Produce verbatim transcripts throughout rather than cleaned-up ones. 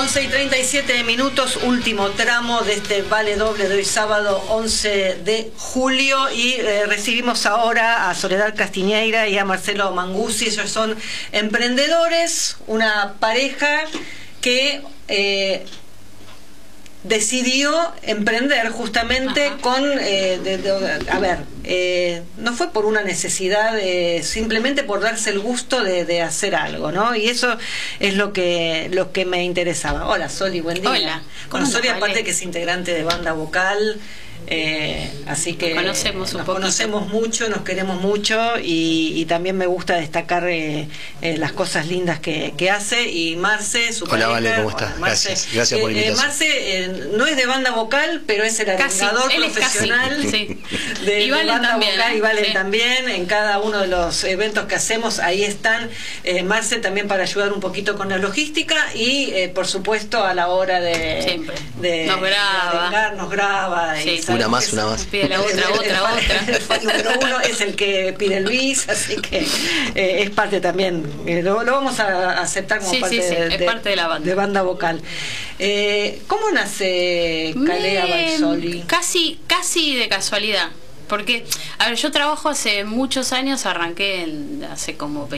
once y treinta y siete minutos, último tramo de este Vale Doble de hoy sábado once de julio, y eh, recibimos ahora a Soledad Castiñeira y a Marcelo Mangusi. Ellos son emprendedores, una pareja que eh, decidió emprender justamente Ajá. con, eh, de, de, a ver, eh, no fue por una necesidad, eh, simplemente por darse el gusto de, de hacer algo, ¿no? Y eso es lo que lo que me interesaba. Hola, Soli, buen día. Hola. Con Soli, aparte que es integrante de banda vocal, eh, así que nos conocemos un nos poquito. conocemos mucho, nos queremos mucho, y, y también me gusta destacar eh, eh, las cosas lindas que, que hace. Y Marce, su Hola, pareja, Vale, ¿cómo estás? Hola, Marce. Gracias, gracias por la eh, invitación. Marce eh, no es de banda vocal, pero es el arregllador profesional casi, sí. de, y Valen de banda también, vocal, ¿eh? y Valen sí. también. En cada uno de los eventos que hacemos, ahí están. eh, Marce también para ayudar un poquito con la logística, y eh, por supuesto a la hora de, Siempre. de nos graba, de arreglar, nos graba. Sí. Y una más, una más. Pide la otra, otra, otra. El fan número uno es el que pide el bis, así que eh, es parte también, eh, lo, lo vamos a aceptar como sí, parte, sí, sí, de, es parte de la banda. de banda vocal. Eh, ¿Cómo nace Calea Balsoli? Casi, casi de casualidad. Porque, a ver, yo trabajo hace muchos años, arranqué en, hace como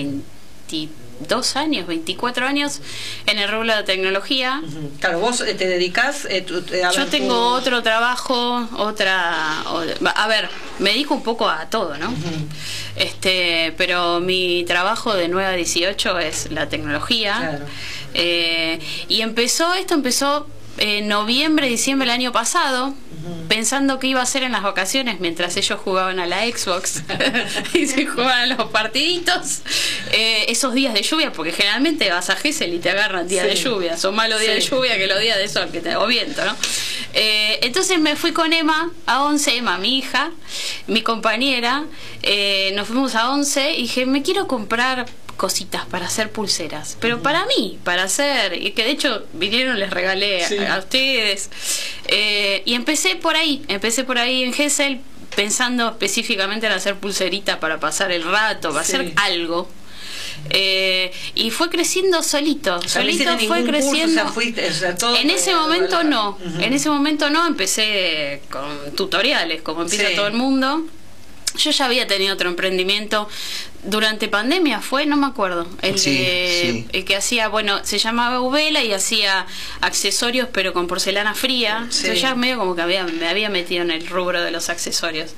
veintidós años, veinticuatro años en el rubro de tecnología. Uh-huh. Claro, vos te dedicás... Eh, tu, eh, a yo ver, tengo tu... otro trabajo, otra... A ver, me dedico un poco a todo, ¿no? Uh-huh. este Pero mi trabajo de nueve a dieciocho es la tecnología. Claro. Eh, y empezó, esto empezó en noviembre, diciembre del año pasado, uh-huh. pensando que iba a hacer en las vacaciones mientras ellos jugaban a la Xbox y se jugaban los partiditos, eh, esos días de lluvia, porque generalmente vas a Gesell y te agarran días sí. de lluvia, son más los días sí. de lluvia que los días de sol, que te, o viento, ¿no? Eh, entonces me fui con Emma a Once, Emma, mi hija, mi compañera, eh, nos fuimos a Once y dije, me quiero comprar cositas para hacer pulseras, pero uh-huh. para mí, para hacer, y que de hecho vinieron, les regalé sí. a, a ustedes, eh, y empecé por ahí, empecé por ahí en Gesell, pensando específicamente en hacer pulserita para pasar el rato, para sí. hacer algo. Eh, y fue creciendo solito, o sea, solito no fue creciendo. Curso, o sea, fuiste, o sea, todo en ese momento no, uh-huh. en ese momento no, empecé con tutoriales, como empieza sí. todo el mundo. Yo ya había tenido otro emprendimiento durante pandemia, fue, no me acuerdo, el, sí, de, sí. el que hacía, bueno, se llamaba Uvela y hacía accesorios pero con porcelana fría. Sí. Entonces ya medio como que había, me había metido en el rubro de los accesorios.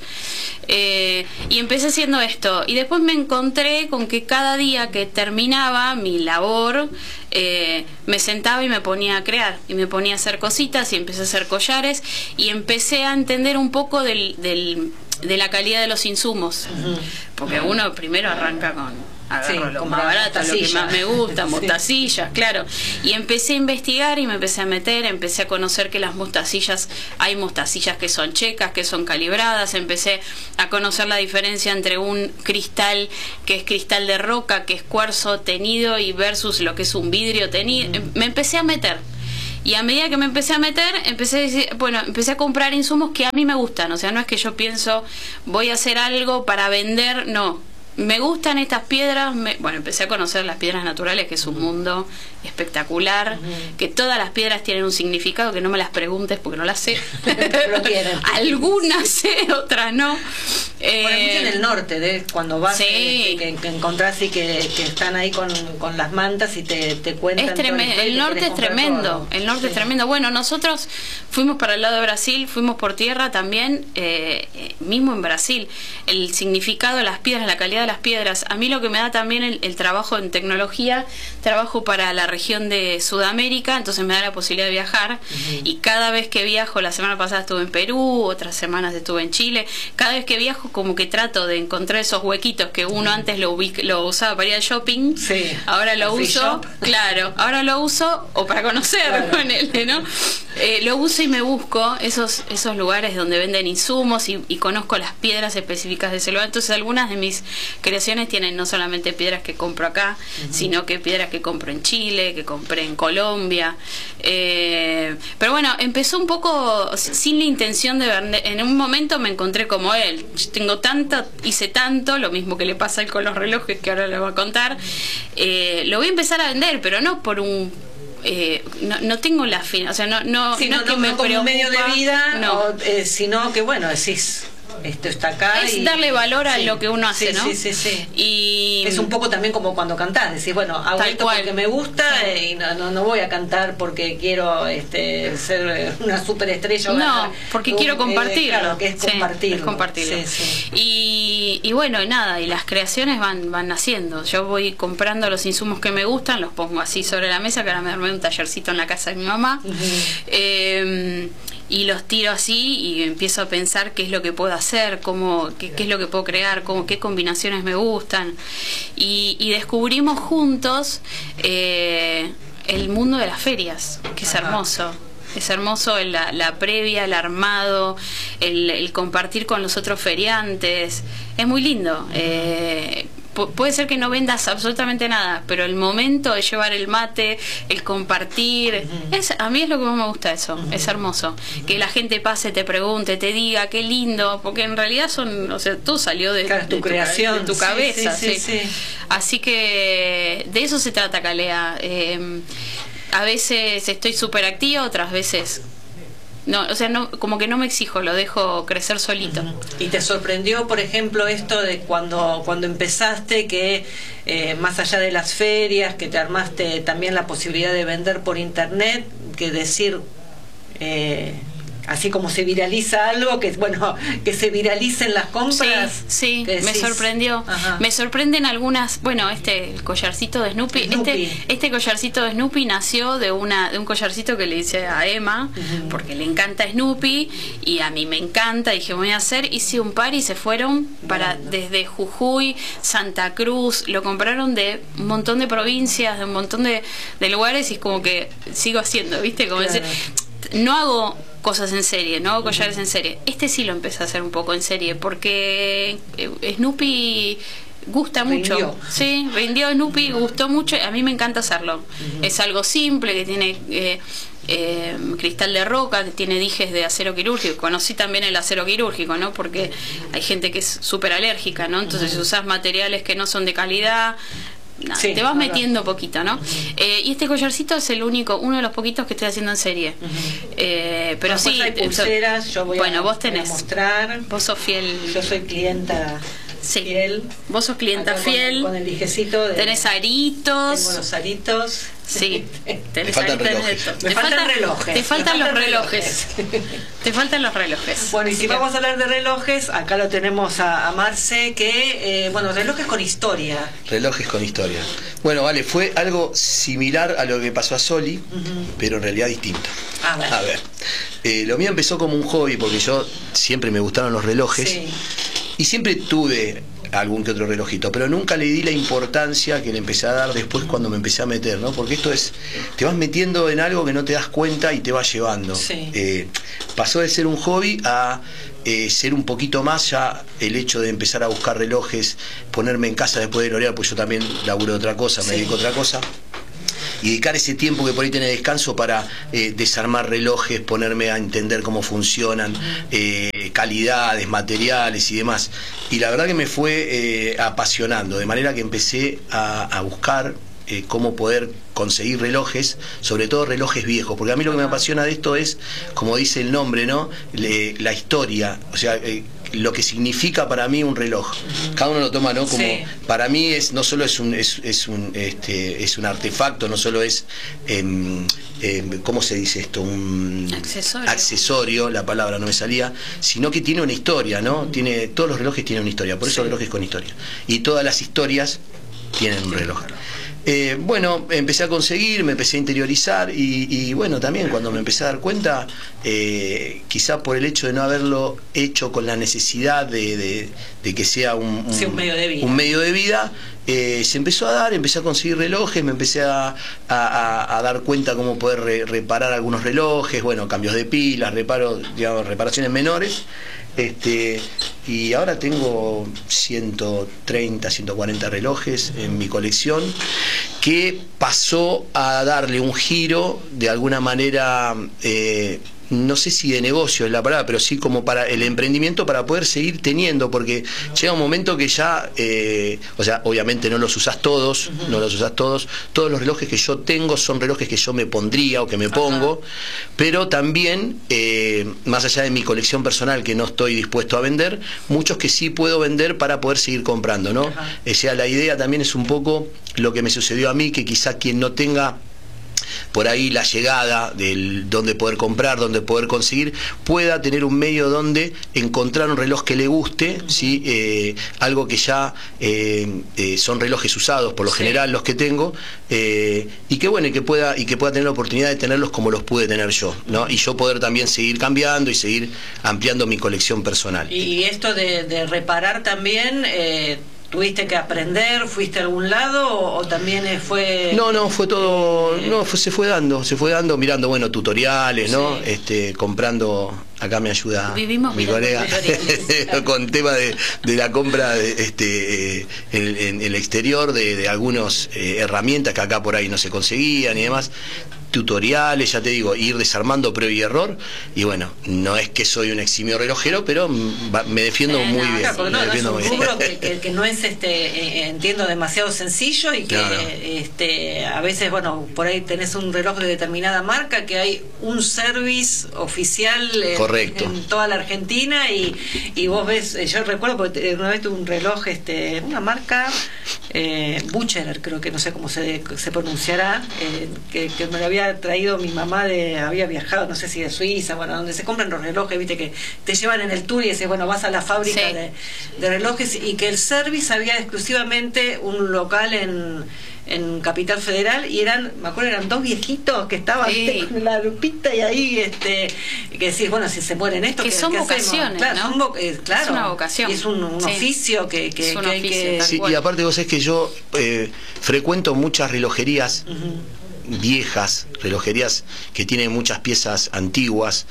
Eh, y empecé haciendo esto. Y después me encontré con que cada día que terminaba mi labor, eh, me sentaba y me ponía a crear. Y me ponía a hacer cositas y empecé a hacer collares. Y empecé a entender un poco del... del de la calidad de los insumos, uh-huh. porque uno primero arranca con agarro sí, lo más barato, lo que más me gusta, mostacillas, sí. claro, y empecé a investigar y me empecé a meter, empecé a conocer que las mostacillas, hay mostacillas que son checas, que son calibradas, empecé a conocer la diferencia entre un cristal que es cristal de roca, que es cuarzo tenido, y versus lo que es un vidrio tenido, uh-huh. me empecé a meter. Y a medida que me empecé a meter, empecé a decir, bueno, empecé a comprar insumos que a mí me gustan. O sea, no es que yo pienso, voy a hacer algo para vender, no. Me gustan estas piedras, me... bueno, empecé a conocer las piedras naturales, que es un mundo espectacular, uh-huh. que todas las piedras tienen un significado, que no me las preguntes porque no las sé. Lo tienen. Algunas sé, otras no. Eh, bueno, mucho en el norte, de cuando vas, sí. eh, que, que encontrás y que, que están ahí con, con las mantas y te, te cuentan. Es tremendo, el norte es tremendo, todo. el norte sí. es tremendo. Bueno, nosotros fuimos para el lado de Brasil, fuimos por tierra también, eh, mismo en Brasil, el significado de las piedras, la calidad de las piedras. A mí lo que me da también el, el trabajo en tecnología, trabajo para la región de Sudamérica, entonces me da la posibilidad de viajar, uh-huh. y cada vez que viajo, la semana pasada estuve en Perú, otras semanas estuve en Chile, cada vez que viajo como que trato de encontrar esos huequitos que uno uh-huh. antes lo, lo usaba para ir al shopping, sí. ahora lo Free uso, shop. claro, ahora lo uso o para conocer, claro. con él, ¿no? Eh, lo uso y me busco esos, esos lugares donde venden insumos y, y conozco las piedras específicas de ese lugar. Entonces algunas de mis creaciones tienen no solamente piedras que compro acá, uh-huh. sino que piedras que compro en Chile, que compré en Colombia. Eh, pero bueno, empezó un poco sin la intención de vender. En un momento me encontré como él. Yo tengo tanto, hice tanto, lo mismo que le pasa a él con los relojes, que ahora le voy a contar. Eh, lo voy a empezar a vender, pero no por un eh, no, no tengo la fin, o sea, no, no, sí, no, no, es que no, me no como preocupa, medio de vida, no. o, eh, sino que bueno, decís, esto está acá. Es y darle valor a sí, lo que uno hace, sí, ¿no? Sí, sí, sí. Y es un poco también como cuando cantás, decís, bueno, hago Tal esto cual. porque me gusta, sí. eh, y no, no, no voy a cantar porque quiero este, ser una superestrella. No, porque un, quiero compartirlo. Eh, claro, que es compartirlo. Sí, es compartirlo. Sí, sí. Y, y bueno, nada, y las creaciones van, van naciendo. Yo voy comprando los insumos que me gustan, los pongo así sobre la mesa, que ahora me armé un tallercito en la casa de mi mamá. Uh-huh. eh, y los tiro así y empiezo a pensar qué es lo que puedo hacer, cómo, qué, qué es lo que puedo crear, cómo, qué combinaciones me gustan. Y, y descubrimos juntos eh, el mundo de las ferias, que es hermoso. Es hermoso la, la previa, el armado, el, el compartir con los otros feriantes. Es muy lindo. Eh, puede ser que no vendas absolutamente nada, pero el momento de llevar el mate, el compartir, uh-huh. es, a mí es lo que más me gusta eso, uh-huh. es hermoso. Uh-huh. Que la gente pase, te pregunte, te diga, qué lindo, porque en realidad son, o sea, todo salió de, claro, tu, de, creación, tu, de tu cabeza. Sí, sí, sí. Sí, sí. Así que de eso se trata, Calea. Eh, a veces estoy súper activa, otras veces no, o sea, no, como que no me exijo, lo dejo crecer solito. Uh-huh. ¿Y te sorprendió, por ejemplo, esto de cuando cuando empezaste, que eh, más allá de las ferias, que te armaste también la posibilidad de vender por internet, que decir, eh, así como se viraliza algo, que bueno, que se viralicen las compras? Sí, sí, me sorprendió. Ajá. Me sorprenden algunas, bueno, este el collarcito de Snoopy, Snoopy. Este, este collarcito de Snoopy nació de una de un collarcito que le hice a Emma, uh-huh. porque le encanta Snoopy y a mí me encanta, dije, voy a hacer, hice un par y se fueron para bueno. desde Jujuy, Santa Cruz, lo compraron de un montón de provincias, de un montón de, de lugares, y es como que sigo haciendo, ¿viste? Como claro. decir, no hago cosas en serie, no hago collares uh-huh. en serie. Este sí lo empecé a hacer un poco en serie, porque Snoopy gusta mucho. Rindió. Sí, rindió Snoopy, gustó mucho, a mí me encanta hacerlo. Uh-huh. Es algo simple, que tiene eh, eh, cristal de roca, que tiene dijes de acero quirúrgico. Conocí también el acero quirúrgico, ¿no? Porque hay gente que es súper alérgica, ¿no? Entonces uh-huh. usás materiales que no son de calidad. No, sí, te vas claro. metiendo poquito, ¿no? Uh-huh. Eh, y este collarcito es el único, uno de los poquitos que estoy haciendo en serie. Uh-huh. eh, pero bueno, sí, pues hay pulseras, yo voy bueno, a, vos tenés. Voy a mostrar. Vos sos fiel. Yo soy clienta sí. fiel. Vos sos clienta acá fiel. Con, con el dijecito. De, tenés aritos. Tengo los aritos. Sí. Tenés faltan relojes. Me te faltan faltan relojes. Te faltan me los relojes. relojes. Te faltan los relojes. Bueno, y si que... vamos a hablar de relojes, acá lo tenemos a, a Marce, que, eh, bueno, relojes con historia. Relojes con historia. Bueno, vale, fue algo similar a lo que pasó a Soli, uh-huh. pero en realidad distinto. A ver. A ver. Eh, lo mío empezó como un hobby, porque yo siempre me gustaron los relojes. Sí. Y siempre tuve algún que otro relojito, pero nunca le di la importancia que le empecé a dar después cuando me empecé a meter, ¿no? Porque esto es, te vas metiendo en algo que no te das cuenta y te va llevando. Sí. Eh, pasó de ser un hobby a eh, ser un poquito más ya el hecho de empezar a buscar relojes, ponerme en casa después de L'Oreal, pues yo también laburo de otra cosa, me sí. dedico a otra cosa. Y dedicar ese tiempo que por ahí tenés descanso para eh, desarmar relojes, ponerme a entender cómo funcionan, eh, calidades, materiales y demás. Y la verdad que me fue eh, apasionando, de manera que empecé a, a buscar eh, cómo poder conseguir relojes, sobre todo relojes viejos, porque a mí lo que me apasiona de esto es, como dice el nombre, ¿no? Le, la historia, o sea, eh, lo que significa para mí un reloj. Cada uno lo toma, ¿no? Como sí. Para mí es no solo es un es, es un este es un artefacto, no solo es eh, eh, ¿cómo se dice esto? Un accesorio. accesorio, la palabra no me salía, sino que tiene una historia, ¿no? Tiene todos los relojes tienen una historia, por eso sí. relojes con historia. Y todas las historias tienen un reloj. Eh, bueno, empecé a conseguir, me empecé a interiorizar y, y bueno, también cuando me empecé a dar cuenta, eh, quizá por el hecho de no haberlo hecho con la necesidad de, de, de que sea un, un, sí, un medio de vida, un medio de vida eh, se empezó a dar, empecé a conseguir relojes, me empecé a, a, a, a dar cuenta cómo poder re, reparar algunos relojes, bueno, cambios de pilas, reparo, digamos, reparaciones menores. Este, y ahora tengo ciento treinta, ciento cuarenta relojes en mi colección, que pasó a darle un giro de alguna manera eh, no sé si de negocio es la palabra, pero sí como para el emprendimiento, para poder seguir teniendo, porque llega un momento que ya, eh, o sea, obviamente no los usás todos, uh-huh. no los usás todos, todos los relojes que yo tengo son relojes que yo me pondría o que me pongo, uh-huh. pero también, eh, más allá de mi colección personal que no estoy dispuesto a vender, muchos que sí puedo vender para poder seguir comprando, ¿no? Uh-huh. O sea, la idea también es un poco lo que me sucedió a mí, que quizá quien no tenga por ahí la llegada del donde poder comprar, donde poder conseguir, pueda tener un medio donde encontrar un reloj que le guste, ¿sí? eh, algo que ya eh, eh, son relojes usados por lo sí. general los que tengo, eh, y que bueno, y que pueda y que pueda tener la oportunidad de tenerlos como los pude tener yo, ¿no? Y yo poder también seguir cambiando y seguir ampliando mi colección personal. Y esto de, de reparar también, eh, ¿tuviste que aprender? ¿Fuiste a algún lado? ¿O, o también fue...? No, no, fue todo... No, fue, se fue dando, se fue dando, mirando, bueno, tutoriales, ¿no? Sí. Este, comprando... Acá me ayuda Vivimos mi colega con tema de, de la compra de, este, eh, en, en el exterior de, de algunas eh, herramientas que acá por ahí no se conseguían y demás. Tutoriales, ya te digo, ir desarmando prueba y error, y bueno, no es que soy un eximio relojero, pero me defiendo eh, muy no, bien. Claro, me no, defiendo no es un rubro que, que, que no es, este eh, entiendo, demasiado sencillo, y que no, no. Este, a veces, bueno, por ahí tenés un reloj de determinada marca, que hay un service oficial en, en toda la Argentina, y, y vos ves, yo recuerdo, porque una vez tuve un reloj, este una marca, eh, Bucherer, creo que no sé cómo se, se pronunciará, eh, que, que me lo había traído mi mamá, de había viajado, no sé si de Suiza, bueno, donde se compran los relojes, viste, que te llevan en el tour y dices, bueno, vas a la fábrica sí. de, de relojes, y que el service había exclusivamente un local en, en Capital Federal, y eran, me acuerdo, eran dos viejitos que estaban sí. con la lupita, y ahí, este que decís, bueno, si se mueren estos, que son vocaciones, claro, ¿no? Son vo eh, claro, es una vocación, es un, un sí. oficio que, que, es un que oficio, hay que... Sí, y aparte vos sabés que yo eh, frecuento muchas relojerías uh-huh. viejas, relojerías que tienen muchas piezas antiguas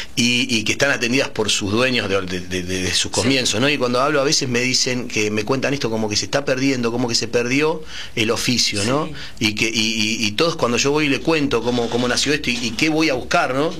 y, y que están atendidas por sus dueños de, de, de, de sus comienzos, sí. ¿no? Y cuando hablo a veces me dicen, que me cuentan esto como que se está perdiendo, como que se perdió el oficio, ¿no? Sí. Y que y, y, y todos, cuando yo voy y le cuento cómo, cómo nació esto y, y qué voy a buscar, ¿no? Uh-huh.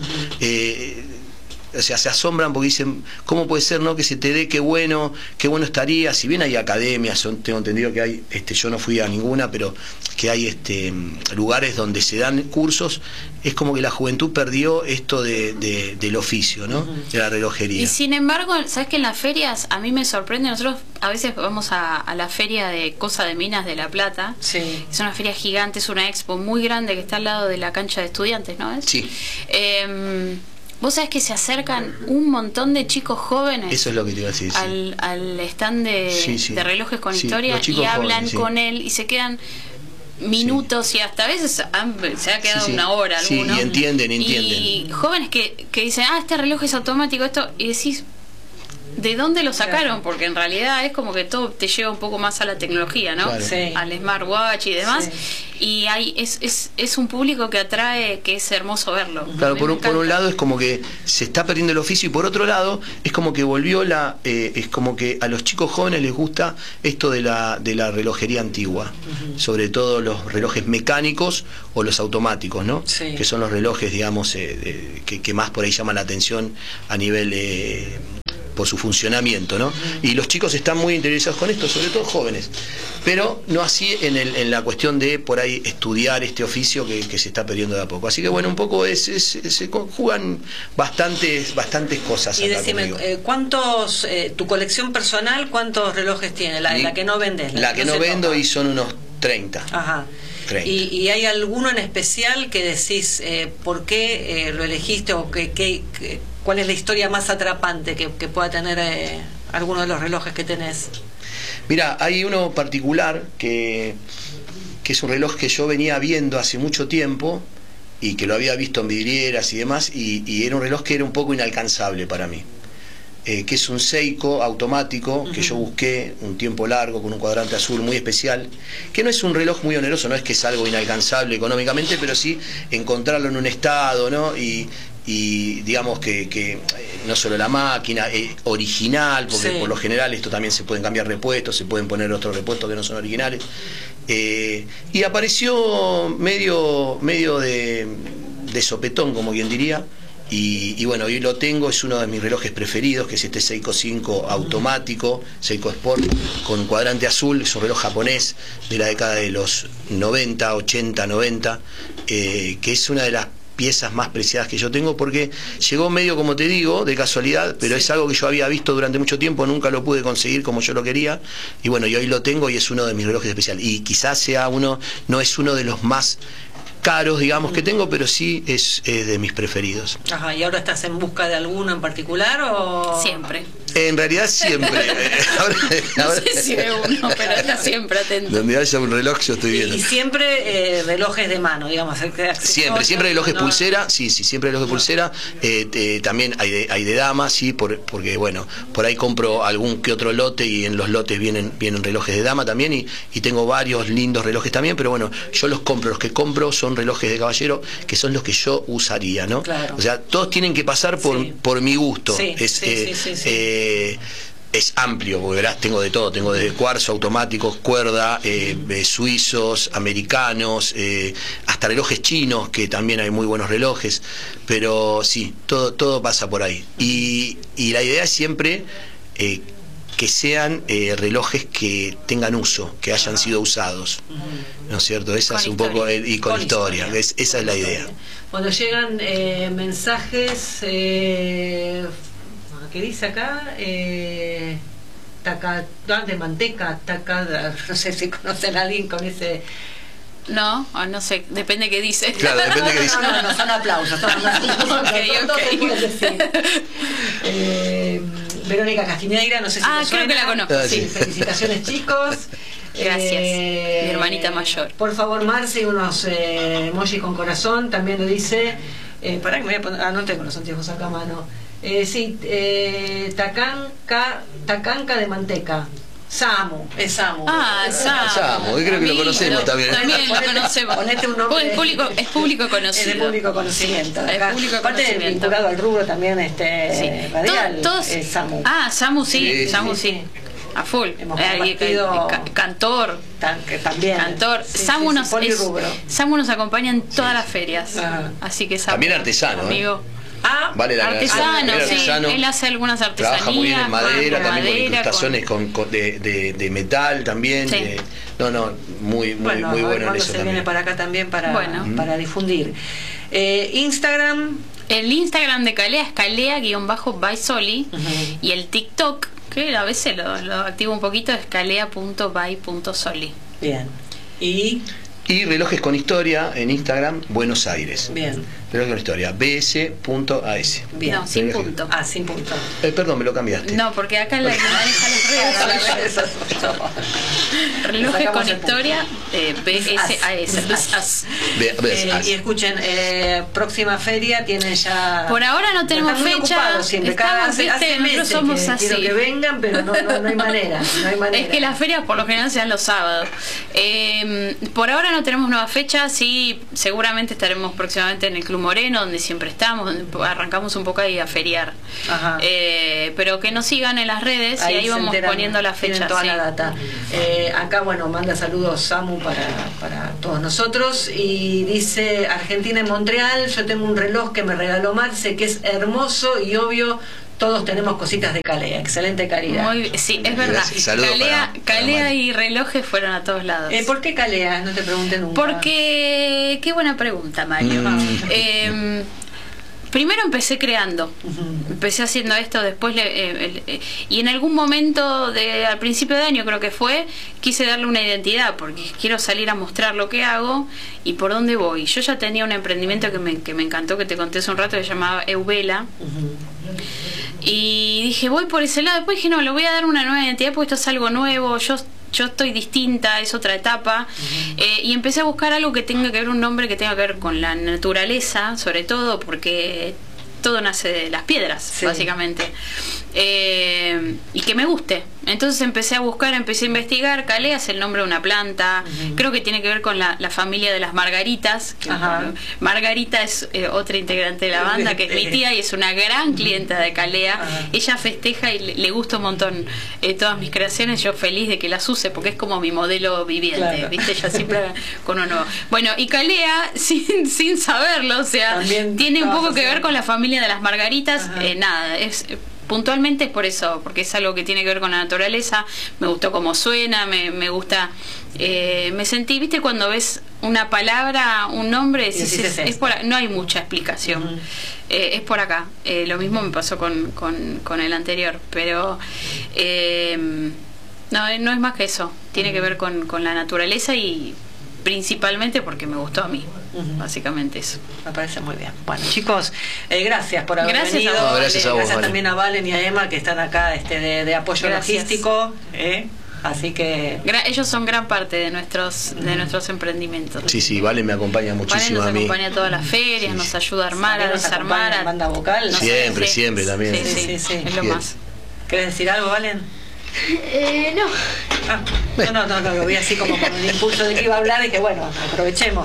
eh, O sea, se asombran porque dicen, ¿cómo puede ser, no, que se te dé? Qué bueno, qué bueno estaría. Si bien hay academias, son, tengo entendido que hay, este, yo no fui a ninguna, pero que hay este, lugares donde se dan cursos, es como que la juventud perdió esto de, de, del oficio, ¿no? De la relojería. Y sin embargo, ¿sabes que en las ferias a mí me sorprende? Nosotros a veces vamos a, a la feria de Cosa de Minas de La Plata. Sí. Es una feria gigante, es una expo muy grande que está al lado de la cancha de estudiantes, ¿no es? Sí. Eh, Vos sabés que se acercan un montón de chicos jóvenes. Eso es lo que te iba a decir. Al, sí. al stand de, sí, sí. de relojes con sí, historia, y hablan jóvenes, sí. con él y se quedan minutos sí. y hasta a veces han, se ha quedado sí, sí. una hora alguno. Sí, y entienden, entienden. Y jóvenes que, que dicen, ah, este reloj es automático, esto, y decís, ¿de dónde lo sacaron? Claro. Porque en realidad es como que todo te lleva un poco más a la tecnología, ¿no? Claro. Sí. Al smartwatch y demás. Sí. Y hay, es, es, es un público que atrae, que es hermoso verlo. Claro, por un, por un lado es como que se está perdiendo el oficio, y por otro lado es como que volvió la... Eh, es como que a los chicos jóvenes les gusta esto de la, de la relojería antigua. Uh-huh. Sobre todo los relojes mecánicos o los automáticos, ¿no? Sí. Que son los relojes, digamos, eh, de, que, que más por ahí llaman la atención a nivel... Eh, por su funcionamiento, ¿no? Y los chicos están muy interesados con esto, sobre todo jóvenes, pero no así en, el, en la cuestión de por ahí estudiar este oficio que, que se está perdiendo de a poco. Así que bueno, un poco es, es, es se conjugan bastantes bastantes cosas. Y decime, eh, ¿cuántos, eh, tu colección personal, cuántos relojes tiene? La, la que no vendes. La, la que, que no, no vendo toca. Y son unos treinta. Ajá. ¿Y, ¿Y hay alguno en especial que decís eh, por qué eh, lo elegiste, o que, que, que, cuál es la historia más atrapante que, que pueda tener eh, alguno de los relojes que tenés? Mira, hay uno particular que, que es un reloj que yo venía viendo hace mucho tiempo y que lo había visto en vidrieras y demás, y, y era un reloj que era un poco inalcanzable para mí. Eh, que es un Seiko automático, uh-huh. que yo busqué un tiempo largo con un cuadrante azul muy especial, que no es un reloj muy oneroso, no es que es algo inalcanzable económicamente, pero sí encontrarlo en un estado, ¿no? Y, y digamos que, que eh, no solo la máquina eh, original, porque sí. por lo general esto también se pueden cambiar repuestos, se pueden poner otros repuestos que no son originales, eh, y apareció medio, medio de, de sopetón, como quien diría. y, y bueno, hoy lo tengo, es uno de mis relojes preferidos, que es este Seiko cinco automático, Seiko Sport, con cuadrante azul. Es un reloj japonés de la década de los noventa, ochenta, noventa, eh, que es una de las piezas más preciadas que yo tengo, porque llegó medio, como te digo, de casualidad, pero sí, es algo que yo había visto durante mucho tiempo, nunca lo pude conseguir como yo lo quería, y bueno, y hoy lo tengo y es uno de mis relojes especiales, y quizás sea uno, no es uno de los más caros, digamos, que tengo, pero sí es, es de mis preferidos. Ajá, ¿y ahora estás en busca de alguno en particular o...? Siempre. En realidad siempre. ahora, no ahora, sé si veo uno, pero está siempre atento. Donde haya un reloj yo estoy viendo. Y, y siempre eh, relojes de mano, digamos. Siempre, siempre relojes ¿no? pulsera, sí, sí, siempre relojes de pulsera. Eh, eh, también hay de, hay de dama, sí, por, porque bueno, por ahí compro algún que otro lote y en los lotes vienen, vienen relojes de dama también y, y tengo varios lindos relojes también, pero bueno, yo los compro, los que compro son relojes de caballero, que son los que yo usaría, ¿no? Claro. O sea, todos tienen que pasar por, sí. por mi gusto. Sí, es, sí, eh, sí, sí, sí. Eh, es amplio, porque verás, tengo de todo, tengo desde cuarzo, automáticos, cuerda, eh, eh, suizos, americanos, eh, hasta relojes chinos, que también hay muy buenos relojes, pero sí, todo, todo pasa por ahí. Y, y la idea es siempre eh, que sean eh, relojes que tengan uso, que hayan sido usados, ¿no es cierto? Esa con es un historia. poco, eh, y con, Con historia, historia. Es, esa es la idea. Cuando llegan eh, mensajes, eh, ¿qué dice acá? Eh, taca, de manteca, taca, no sé si conocen a alguien con ese... No, o no sé, depende qué dice. Claro, depende qué dice. No, no, no, son aplausos. Son aplausos. Okay, Todo okay. se puede decir. Eh, Verónica Castiñeira, no sé si Ah, te creo suena. que la conozco. Ah, Sí, sí. felicitaciones, chicos. Gracias, Eh, mi hermanita mayor. Por favor, Marce, unos eh, emojis con corazón. También lo dice. Eh, pará que me voy a poner. Ah, no tengo los anteojos acá a mano. Eh, sí, eh, tacanca, tacanca de manteca. Samu, es Samu. Ah, Samu. Samu, yo creo que lo conocemos también. También lo Ponete- conocemos. ponete un nombre. Es público, es público Es conocido. de público conocimiento. Es Acá. público Aparte, conocimiento. vinculado al rubro también este Sí. radial, Todo- todos- es Samu. Ah, Samu sí, Sí, Samu sí, sí. sí. A full. Hemos Eh, compartido- ca- cantor. Tan- que también. Cantor. Sí, Samu, sí, sí, nos, es- polirrubro. Samu nos acompaña en todas las ferias. Ah. Así que Samu. También artesano, ¿eh? Amigo. Ah, Vale la Artesano, también sí. artesano. Él hace algunas artesanías. Trabaja muy bien en madera, con también con madera, incrustaciones con, con- de, de, de metal también. Sí. eh, no, no, muy, muy, bueno, muy a ver bueno en cuándo eso se también. viene para acá también para, Bueno. para difundir. Eh, Instagram. El Instagram de Calea es calea-by-soli. Ujú. Y el TikTok, que a veces lo, lo activo un poquito, es calea punto by punto soli. Bien. Y. Y relojes con historia en Instagram, Buenos Aires. Bien. Relojes con historia, B S punto A S. Bien. No, sin Relojes- punto. Ah, sin punto. Eh, perdón, me lo cambiaste. No, porque acá la que maneja las redes soy yo. Relojes Sacamos con el punto. historia, eh, B S A S. As, as. Ve- ves, Eh, as. y escuchen, eh, próxima feria tienen ya. Por ahora no tenemos Están muy fecha. ocupados siempre. Cada Estamos, hace, viste, hace nosotros meses somos que así. quiero que vengan, pero no, no, no hay manera. No hay manera. Es que las ferias por lo general sean los sábados. Eh, por ahora no tenemos nueva fecha, sí, seguramente estaremos próximamente en el Club Moreno, donde siempre estamos, donde arrancamos un poco ahí a feriar. Ajá. Eh, pero que nos sigan en las redes y ahí se vamos enteran, poniendo la tienen fecha. toda sí. la data. Eh, acá, bueno, manda saludos Samu para, para todos nosotros y dice: Argentina en Montreal, yo tengo un reloj que me regaló Marce que es hermoso y obvio. Todos tenemos cositas de Calea, excelente calidad. Muy, sí, es verdad. Gracias. Saludos Calea, para- para Calea Mari. y relojes fueron a todos lados. Eh, ¿Por qué Calea? No te pregunté nunca. Porque, qué buena pregunta, Mario. Mm. Eh, primero empecé creando, Ujú. empecé haciendo esto, después le, eh, el- eh, y en algún momento de al principio de año creo que fue, quise darle una identidad porque quiero salir a mostrar lo que hago y por dónde voy. Yo ya tenía un emprendimiento que me, que me encantó, que te conté hace un rato, que se llamaba Eubela. Ujú. Y dije, voy por ese lado. Después dije, no, le voy a dar una nueva identidad porque esto es algo nuevo. Yo, yo estoy distinta, es otra etapa. Uh-huh. eh, y empecé a buscar algo que tenga que ver, un nombre que tenga que ver con la naturaleza, sobre todo porque todo nace de las piedras, sí. básicamente. Eh, y que me guste. Entonces empecé a buscar, empecé a investigar. Calea es el nombre de una planta. Uh-huh. Creo que tiene que ver con la, la familia de las margaritas. Que, uh-huh. Margarita es eh, otra integrante de la banda, que es mi tía y es una gran clienta de Calea. Uh-huh. Ella festeja y le, le gusta un montón eh, todas mis creaciones. Yo feliz de que las use porque es como mi modelo viviente. Claro. ¿Viste? Ella siempre con uno. Bueno, y Calea, sin, sin saberlo, o sea, también tiene un poco que ver con la familia de las margaritas. Uh-huh. eh, nada, es... puntualmente es por eso, porque es algo que tiene que ver con la naturaleza. Me gustó cómo suena, me, me gusta, eh, me sentí, viste, cuando ves una palabra, un nombre, decís, es, es por, no hay mucha explicación. Uh-huh. eh, es por acá. Eh, lo mismo me pasó con, con, con el anterior, pero eh, no, no es más que eso. Tiene uh-huh. que ver con, con la naturaleza y principalmente porque me gustó a mí. Uh-huh. Básicamente eso. Me parece muy bien. Bueno, chicos, eh, gracias por haber gracias venido. A vos, no, gracias, a vos, gracias vale. también a Valen y a Emma que están acá este, de, de apoyo gracias. logístico. ¿eh? Así que Gra ellos son gran parte de nuestros de nuestros emprendimientos. Sí, sí, Valen me acompaña muchísimo. Valen nos a mí. acompaña a todas las ferias, sí, nos ayuda a armar, a desarmar, a banda vocal. No siempre, sé, siempre sí, también. Sí, sí, sí, sí, es lo bien. más. ¿Querés decir algo, Valen? Eh, no. Ah, no, no, no, no, lo vi así como con el impulso de que iba a hablar y que bueno, aprovechemos.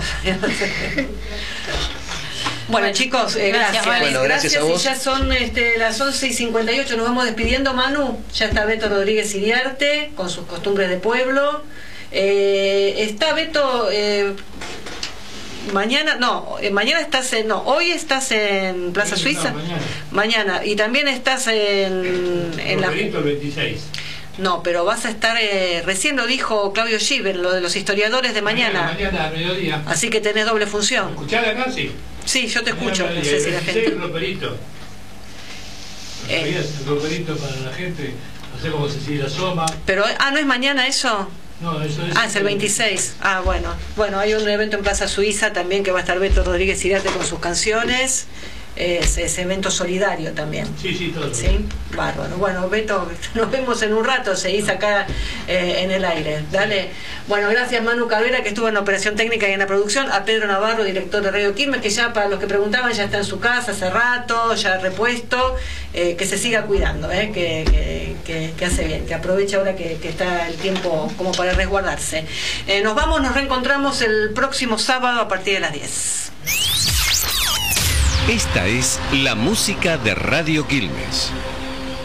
Bueno, chicos, eh, gracias. Gracias, bueno, gracias, gracias a vos. Y ya son este, las once y cincuenta y ocho, nos vamos despidiendo, Manu. Ya está Beto Rodríguez Iriarte con sus costumbres de pueblo. Eh, está Beto. Eh, mañana, no, eh, mañana estás en. No, hoy estás en Plaza Sí, Suiza. no, mañana. Mañana. Y también estás en. en la, el veintiséis. no, pero vas a estar, eh, recién lo dijo Claudio Giver, lo de los historiadores de mañana. Mañana, mañana a mediodía. Así que tenés doble función. ¿Escuchás acá? Sí. Sí, yo te escucho. Mañana, No sé si la el gente. roperito. Eh. El roperito para la gente. No sé cómo se sigue la soma. Pero, ah, ¿no es mañana eso? No, eso es. Ah, es el veintiséis. Ah, bueno. Bueno, hay un evento en Plaza Suiza también que va a estar Beto Rodríguez Iriarte con sus canciones. Es, es evento solidario también. Sí, sí, todo. Sí, bárbaro. Bueno, Beto, nos vemos en un rato, seguís acá eh, en el aire. Dale. Bueno, gracias Manu Cabrera, que estuvo en la operación técnica y en la producción, a Pedro Navarro, director de Radio Quilmes, que ya para los que preguntaban ya está en su casa hace rato, ya repuesto, eh, que se siga cuidando, eh, que, que, que, que hace bien, que aproveche ahora que, que está el tiempo como para resguardarse. Eh, nos vamos, nos reencontramos el próximo sábado a partir de las diez. Esta es la música de Radio Quilmes.